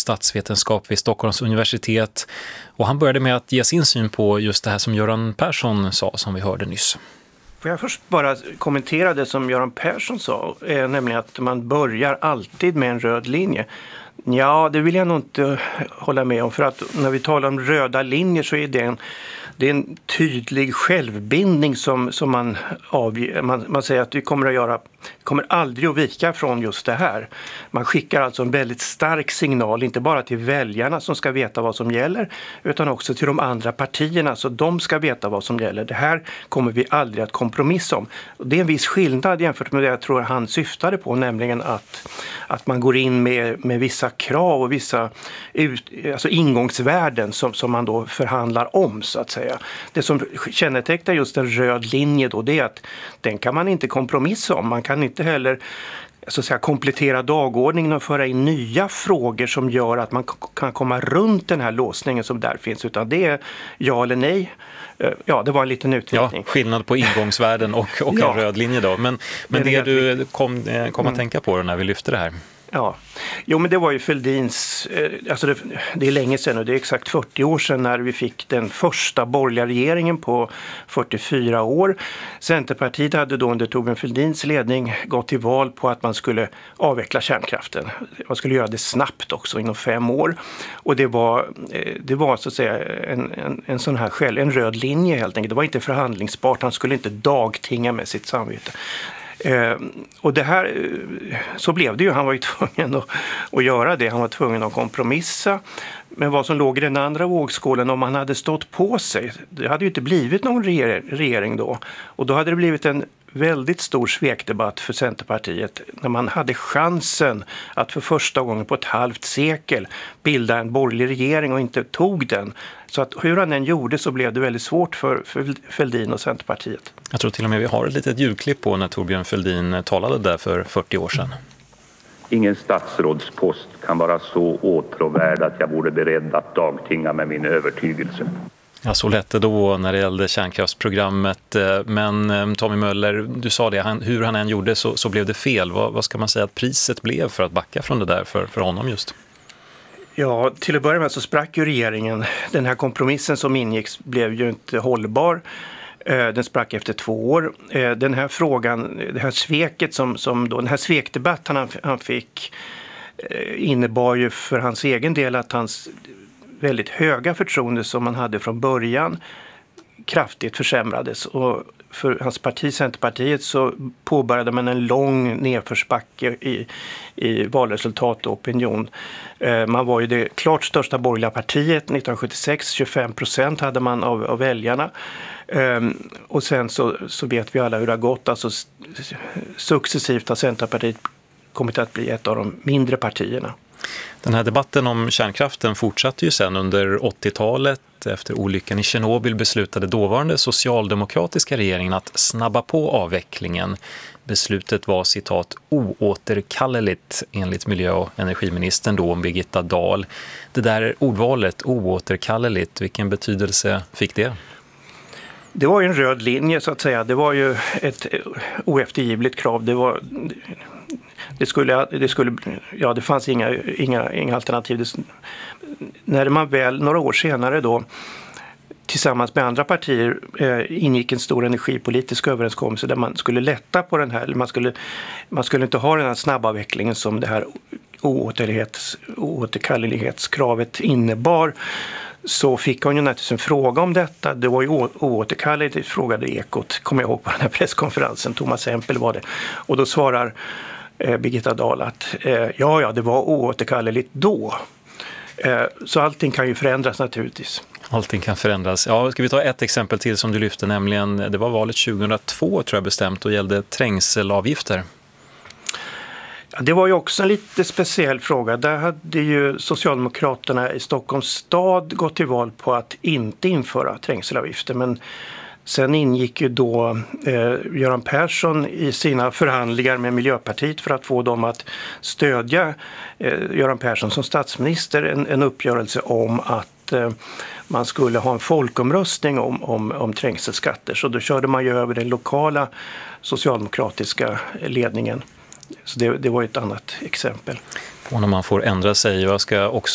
statsvetenskap vid Stockholms universitet. Och han började med att ge sin syn på just det här som Göran Persson sa, som vi hörde nyss. Får jag först bara kommentera det som Göran Persson sa, nämligen att man börjar alltid med en röd linje. Ja, det vill jag nog inte hålla med om, för att när vi talar om röda linjer så är det är en tydlig självbindning som man säger att vi kommer aldrig att vika från just det här. Man skickar alltså en väldigt stark signal, inte bara till väljarna som ska veta vad som gäller, utan också till de andra partierna, så de ska veta vad som gäller. Det här kommer vi aldrig att kompromissa om. Det är en viss skillnad jämfört med det jag tror han syftade på, nämligen att man går in med vissa krav och vissa alltså ingångsvärden som man då förhandlar om, så att säga. Det som kännetecknar just en röd linje då, det är att den kan man inte kompromissa om. Man kan inte heller så att säga komplettera dagordningen och föra in nya frågor som gör att man kan komma runt den här låsningen som där finns, utan det är ja eller nej. Ja, det var en liten utvikning. Ja, skillnad på ingångsvärden och en röd linje då. Men det du kom att tänka på när vi lyfte det här. Ja, jo, men det var ju Fälldins, alltså det är länge sedan, och det är exakt 40 år sedan när vi fick den första borgerliga regeringen på 44 år. Centerpartiet hade då under Thorbjörn Fälldins ledning gått till val på att man skulle avveckla kärnkraften. Man skulle göra det snabbt också, inom 5 år. Och det var så att säga en sån här en röd linje helt enkelt. Det var inte förhandlingsbart, han skulle inte dagtinga med sitt samvete. Och det här, så blev det ju. Han var ju tvungen att göra det. Han var tvungen att kompromissa. Men vad som låg i den andra vågskålen, om han hade stått på sig, det hade ju inte blivit någon regering då. Och då hade det blivit en väldigt stor svekdebatt för Centerpartiet när man hade chansen att för första gången på ett halvt sekel bilda en borgerlig regering och inte tog den. Så att hur han än gjorde så blev det väldigt svårt för Fälldin och Centerpartiet. Jag tror till och med vi har ett litet ljudklipp på när Thorbjörn Fälldin talade där för 40 år sedan. Ingen statsrådspost kan vara så åtråvärd att jag vore beredd att dagtinga med min övertygelse. Ja, så lät det då när det gällde kärnkraftsprogrammet. Men Tommy Möller, du sa det, hur han än gjorde så blev det fel. Vad ska man säga att priset blev för att backa från det där för honom just? Ja, till att börja med så sprack ju regeringen. Den här kompromissen som ingicks blev ju inte hållbar. Den sprack efter 2 år. Den här frågan, det här sveket som då, den här svekdebatten han fick innebar ju för hans egen del att hans väldigt höga förtroende som man hade från början kraftigt försämrades, och för hans parti, Centerpartiet, så påbörjade man en lång nedförsbacke i valresultat och opinion. Man var ju det klart största borgerliga partiet 1976, 25% hade man av väljarna. Och sen så vet vi alla hur det har gått. Alltså successivt har Centerpartiet kommit att bli ett av de mindre partierna. Den här debatten om kärnkraften fortsatte ju sen under 80-talet. Efter olyckan i Tjernobyl beslutade dåvarande socialdemokratiska regeringen att snabba på avvecklingen. Beslutet var citat oåterkalleligt enligt miljö- och energiministern då om Birgitta Dahl. Det där ordvalet oåterkalleligt, vilken betydelse fick det? Det var ju en röd linje så att säga. Det var ju ett oeftergivligt krav. Det fanns inga alternativ. När man väl några år senare då tillsammans med andra partier ingick en stor energipolitisk överenskommelse där man skulle lätta på den här, man skulle inte ha den här snabbavvecklingen som det här oåterkallelighetskravet innebar, så fick hon ju naturligtvis en fråga om detta. Det var ju oåterkalleligt, frågade Ekot, kommer jag ihåg på den här presskonferensen, Thomas Empel var det. Och då svarar Birgitta Dahl att ja, det var oåterkalleligt då. Så allting kan ju förändras naturligtvis. Allting kan förändras. Ja, ska vi ta ett exempel till som du lyfte, nämligen det var valet 2002 tror jag bestämt och gällde trängselavgifter. Ja, det var ju också en lite speciell fråga. Där hade ju Socialdemokraterna i Stockholms stad gått till val på att inte införa trängselavgifter, men sen ingick ju då Göran Persson i sina förhandlingar med Miljöpartiet för att få dem att stödja Göran Persson som statsminister, en uppgörelse om att man skulle ha en folkomröstning om trängselskatter. Så då körde man ju över den lokala socialdemokratiska ledningen. Så det var ett annat exempel. Och när man får ändra sig. Jag ska också